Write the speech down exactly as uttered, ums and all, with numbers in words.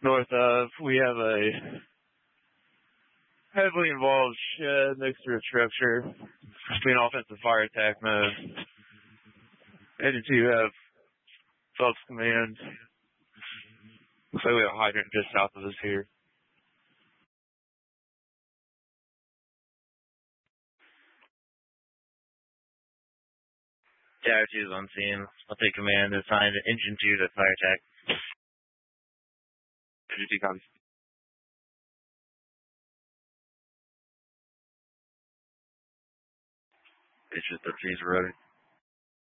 North of, we have a heavily involved shed next to a structure. Being offensive fire attack mode. Engine two have Phelps command. Looks like we have a hydrant just south of us here. Tower two is on scene. I'll take command. Assign engine two to fire attack. Engine two comes. It's just the trees are running.